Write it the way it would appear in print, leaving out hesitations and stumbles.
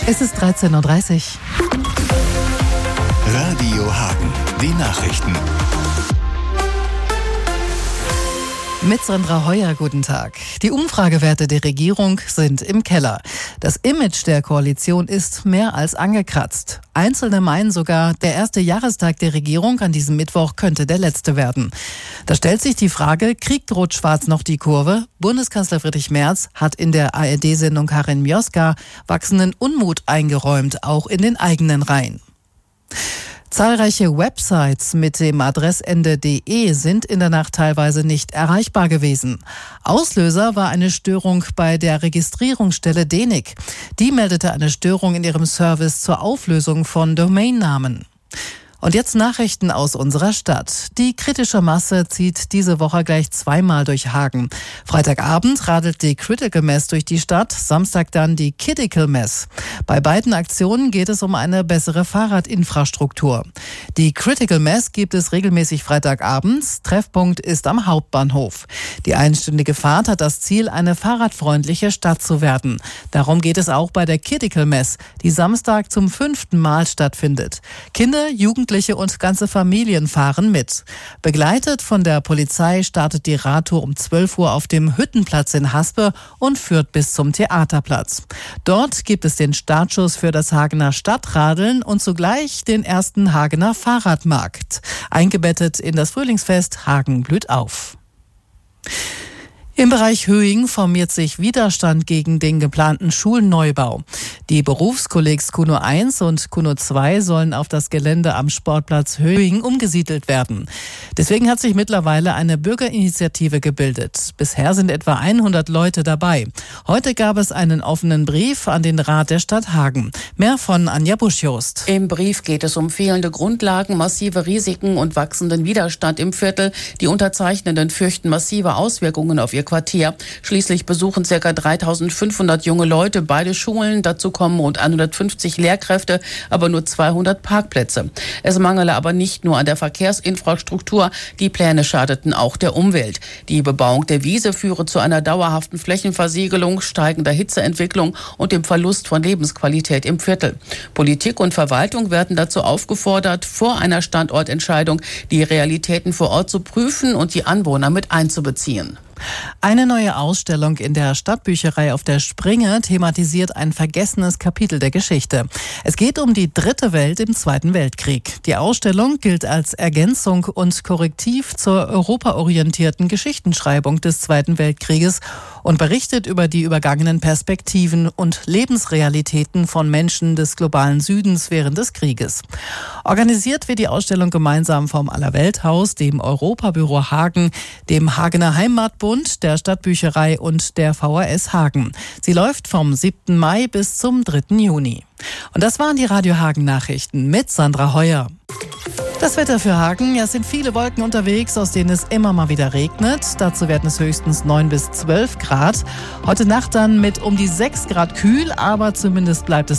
Es ist 13:30 Uhr. Radio Hagen, die Nachrichten. Mit Sandra Heuer, guten Tag. Die Umfragewerte der Regierung sind im Keller. Das Image der Koalition ist mehr als angekratzt. Einzelne meinen sogar, der erste Jahrestag der Regierung an diesem Mittwoch könnte der letzte werden. Da stellt sich die Frage, kriegt Rot-Schwarz noch die Kurve? Bundeskanzler Friedrich Merz hat in der ARD-Sendung Karin Mioska wachsenden Unmut eingeräumt, auch in den eigenen Reihen. Zahlreiche Websites mit dem Adressende .de sind in der Nacht teilweise nicht erreichbar gewesen. Auslöser war eine Störung bei der Registrierungsstelle DENIC. Die meldete eine Störung in ihrem Service zur Auflösung von Domainnamen. Und jetzt Nachrichten aus unserer Stadt. Die kritische Masse zieht diese Woche gleich zweimal durch Hagen. Freitagabend radelt die Critical Mass durch die Stadt, Samstag dann die Kiddical Mass. Bei beiden Aktionen geht es um eine bessere Fahrradinfrastruktur. Die Critical Mass gibt es regelmäßig freitagabends. Treffpunkt ist am Hauptbahnhof. Die einstündige Fahrt hat das Ziel, eine fahrradfreundliche Stadt zu werden. Darum geht es auch bei der Kiddical Mass, die Samstag zum 5. Mal stattfindet. Kinder, Jugendliche und ganze Familien fahren mit. Begleitet von der Polizei startet die Radtour um 12 Uhr auf dem Hüttenplatz in Haspe und führt bis zum Theaterplatz. Dort gibt es den Startschuss für das Hagener Stadtradeln und zugleich den ersten Hagener Fahrradmarkt. Eingebettet in das Frühlingsfest Hagen blüht auf. Im Bereich Höing formiert sich Widerstand gegen den geplanten Schulneubau. Die Berufskollegs Kuno 1 und Kuno 2 sollen auf das Gelände am Sportplatz Höing umgesiedelt werden. Deswegen hat sich mittlerweile eine Bürgerinitiative gebildet. Bisher sind etwa 100 Leute dabei. Heute gab es einen offenen Brief an den Rat der Stadt Hagen. Mehr von Anja Buschjost. Im Brief geht es um fehlende Grundlagen, massive Risiken und wachsenden Widerstand im Viertel. Die Unterzeichnenden fürchten massive Auswirkungen auf ihr Quartier. Schließlich besuchen ca. 3.500 junge Leute beide Schulen. Dazu kommen rund 150 Lehrkräfte, aber nur 200 Parkplätze. Es mangele aber nicht nur an der Verkehrsinfrastruktur. Die Pläne schadeten auch der Umwelt. Die Bebauung der Wiese führe zu einer dauerhaften Flächenversiegelung, steigender Hitzeentwicklung und dem Verlust von Lebensqualität im Viertel. Politik und Verwaltung werden dazu aufgefordert, vor einer Standortentscheidung die Realitäten vor Ort zu prüfen und die Anwohner mit einzubeziehen. Eine neue Ausstellung in der Stadtbücherei auf der Springe thematisiert ein vergessenes Kapitel der Geschichte. Es geht um die dritte Welt im Zweiten Weltkrieg. Die Ausstellung gilt als Ergänzung und Korrektiv zur europaorientierten Geschichtenschreibung des Zweiten Weltkrieges und berichtet über die übergangenen Perspektiven und Lebensrealitäten von Menschen des globalen Südens während des Krieges. Organisiert wird die Ausstellung gemeinsam vom Allerwelthaus, dem Europabüro Hagen, dem Hagener Heimatbund, der Stadtbücherei und der VHS Hagen. Sie läuft vom 7. Mai bis zum 3. Juni. Und das waren die Radio Hagen Nachrichten mit Sandra Heuer. Das Wetter für Hagen, ja, es sind viele Wolken unterwegs, aus denen es immer mal wieder regnet. Dazu werden es höchstens 9 bis 12 Grad. Heute Nacht dann mit um die 6 Grad kühl, aber zumindest bleibt es